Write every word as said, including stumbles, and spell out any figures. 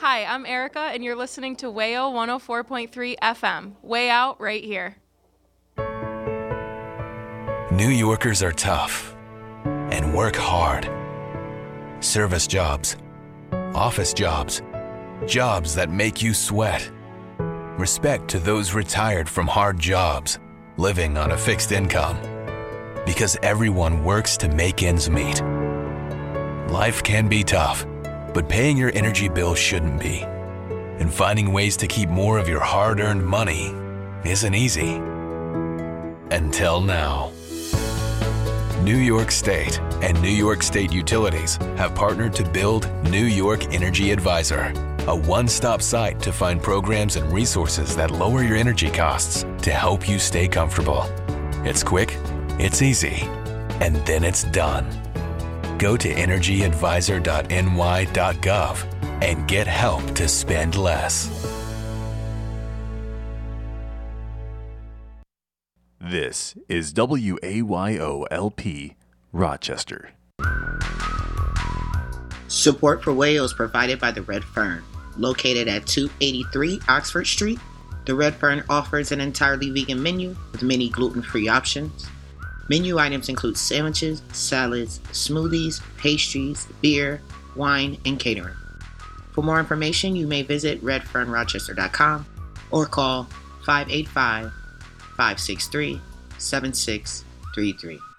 Hi, I'm Erica, and you're listening to Wayo one oh four point three F M. Way out right here. New Yorkers are tough and work hard. Service jobs, office jobs, jobs that make you sweat. Respect to those retired from hard jobs, living on a fixed income. Because everyone works to make ends meet. Life can be tough, but paying your energy bill shouldn't be. And finding ways to keep more of your hard-earned money isn't easy. Until now. New York State and New York State Utilities have partnered to build New York Energy Advisor, a one-stop site to find programs and resources that lower your energy costs to help you stay comfortable. It's quick, it's easy, and then it's done. Go to energy advisor dot n y dot gov and get help to spend less. This is W A Y O L P, Rochester. Support for Wayo is provided by the Red Fern. Located at two eighty-three Oxford Street, the Red Fern offers an entirely vegan menu with many gluten-free options. Menu items include sandwiches, salads, smoothies, pastries, beer, wine, and catering. For more information, you may visit red fern rochester dot com or call five eight five, five six three, seven six three three.